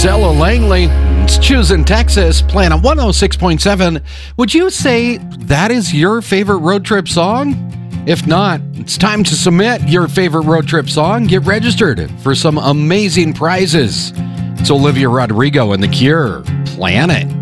Zella Langley. It's choosing Texas, Planet 106.7. Would you say that is your favorite road trip song? If not, it's time to submit your favorite road trip song. Get registered for some amazing prizes. It's Olivia Rodrigo and The Cure, Planet.